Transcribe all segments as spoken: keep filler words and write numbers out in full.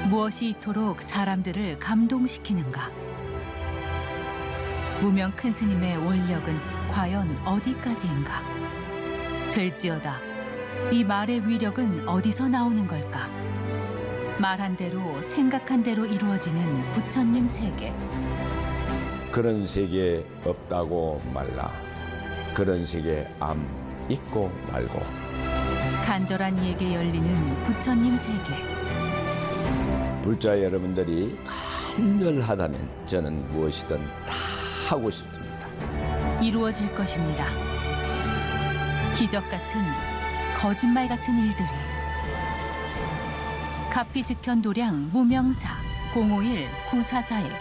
무엇이 이토록 사람들을 감동시키는가? 무명 큰 스님의 원력은 과연 어디까지인가? 될지어다. 이 말의 위력은 어디서 나오는 걸까? 말한 대로 생각한 대로 이루어지는 부처님 세계. 그런 세계 없다고 말라. 그런 세계 암 있고 말고. 간절한 이에게 열리는 부처님 세계. 불자 여러분들이 간절하다면 저는 무엇이든 다 하고 싶습니다. 이루어질 것입니다. 기적 같은, 거짓말 같은 일들이. 가피즉현도량 무명사 공오일 구사사일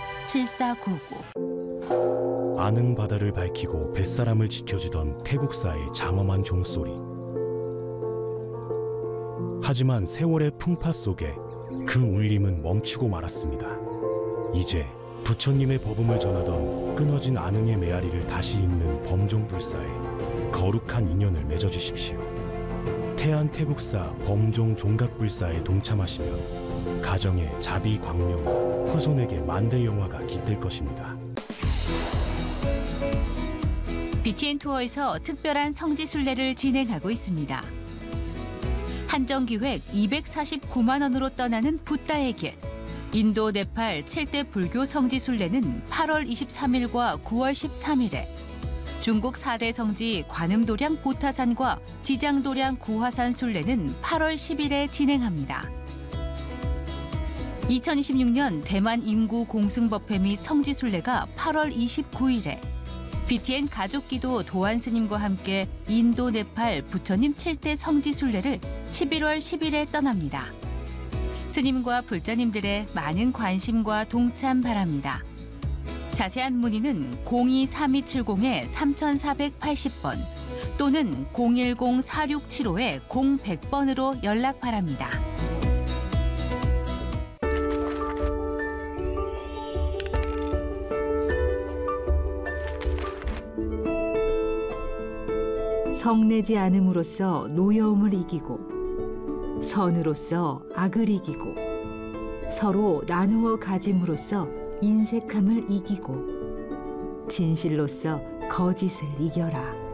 칠사구구. 아는 바다를 밝히고 뱃사람을 지켜주던 태국사의 장엄한 종소리. 하지만 세월의 풍파 속에 그 울림은 멈추고 말았습니다. 이제 부처님의 법음을 전하던 끊어진 안흥의 메아리를 다시 잇는 범종불사에 거룩한 인연을 맺어주십시오. 태안 태국사 범종 종각불사에 동참하시면 가정의 자비 광명, 후손에게 만대 영화가 깃들 것입니다. 비티엔 투어에서 특별한 성지순례를 진행하고 있습니다. 한정기획 이백사십구만 원으로 떠나는 붓다의 길. 인도 네팔 칠 대 불교 성지순례는 팔월 이십삼일과 구월 십삼일에, 중국 사 대 성지 관음도량 보타산과 지장도량 구화산 순례는 팔월 십일에 진행합니다. 이천이십육 년 대만 인구 공승법회 및 성지순례가 팔월 이십구일에, 비티엔 가족기도 도안 스님과 함께 인도 네팔 부처님 칠 대 성지순례를 십일월 십일에 떠납니다. 스님과 불자님들의 많은 관심과 동참 바랍니다. 자세한 문의는 공이삼이칠공 삼사팔십 번 또는 공일공 사육칠오 공백 번으로 연락 바랍니다. 성내지 않음으로써 노여움을 이기고, 선으로서 악을 이기고, 서로 나누어 가짐으로써 인색함을 이기고, 진실로서 거짓을 이겨라.